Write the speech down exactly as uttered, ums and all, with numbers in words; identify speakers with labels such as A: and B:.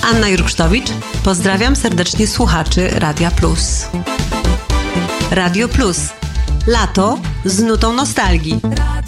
A: Anna Jurksztowicz. Pozdrawiam serdecznie słuchaczy Radia Plus. Radio Plus. Lato z nutą nostalgii.